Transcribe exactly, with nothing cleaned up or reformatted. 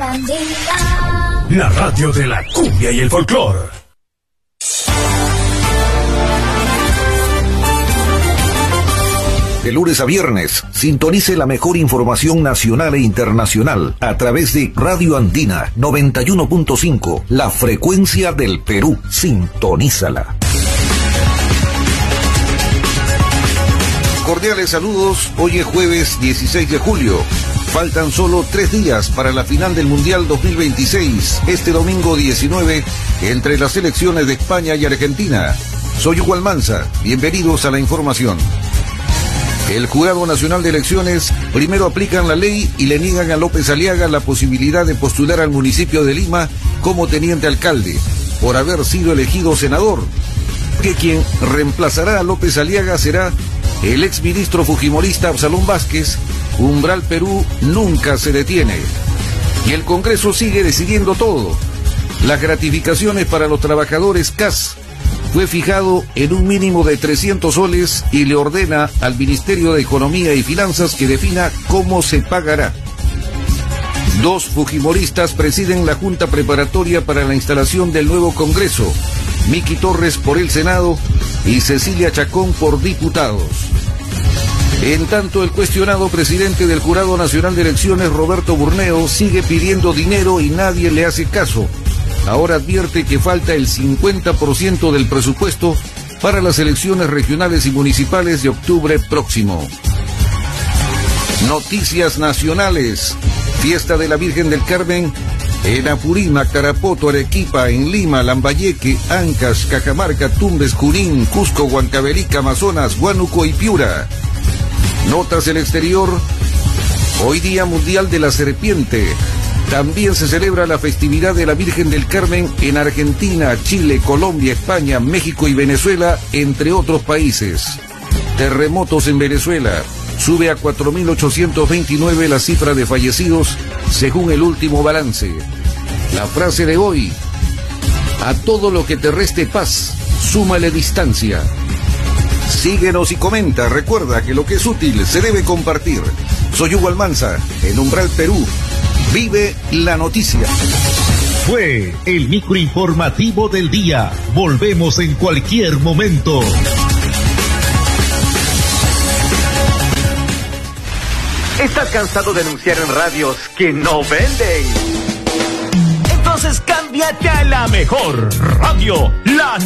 Andina. La radio de la cumbia y el folclor. De lunes a viernes, sintonice la mejor información nacional e internacional a través de Radio Andina noventa y uno punto cinco, la frecuencia del Perú. Sintonízala. Cordiales saludos, hoy es jueves dieciséis de julio. Faltan solo tres días para la final del Mundial dos mil veintiséis, este domingo diecinueve, entre las selecciones de España y Argentina. Soy Hugo Almanza, bienvenidos a la información. El Jurado Nacional de Elecciones primero aplican la ley y le niegan a López Aliaga la posibilidad de postular al municipio de Lima como teniente alcalde, por haber sido elegido senador, que quien reemplazará a López Aliaga será el exministro fujimorista Absalón Vázquez. Umbral Perú nunca se detiene. Y el Congreso sigue decidiendo todo. Las gratificaciones para los trabajadores C A S fue fijado en un mínimo de trescientos soles y le ordena al Ministerio de Economía y Finanzas que defina cómo se pagará. Dos fujimoristas presiden la Junta Preparatoria para la instalación del nuevo Congreso, Miki Torres por el Senado y Cecilia Chacón por diputados. En tanto, el cuestionado presidente del Jurado Nacional de Elecciones, Roberto Burneo, sigue pidiendo dinero y nadie le hace caso. Ahora advierte que falta el cincuenta por ciento del presupuesto para las elecciones regionales y municipales de octubre próximo. Noticias nacionales. Fiesta de la Virgen del Carmen en Apurímac, Tarapoto, Arequipa, en Lima, Lambayeque, Ancash, Cajamarca, Tumbes, Junín, Cusco, Huancavelica, Amazonas, Huánuco y Piura. Notas del exterior. Hoy Día Mundial de la Serpiente. También se celebra la festividad de la Virgen del Carmen en Argentina, Chile, Colombia, España, México y Venezuela, entre otros países. Terremotos en Venezuela. Sube a cuatro mil ochocientos veintinueve la cifra de fallecidos, según el último balance. La frase de hoy: a todo lo que te reste paz, súmale distancia. Síguenos y comenta. Recuerda que lo que es útil se debe compartir. Soy Hugo Almanza, en Umbral Perú. Vive la noticia. Fue el microinformativo del día. Volvemos en cualquier momento. ¿Estás cansado de anunciar en radios que no venden? Entonces cámbiate a la mejor radio, la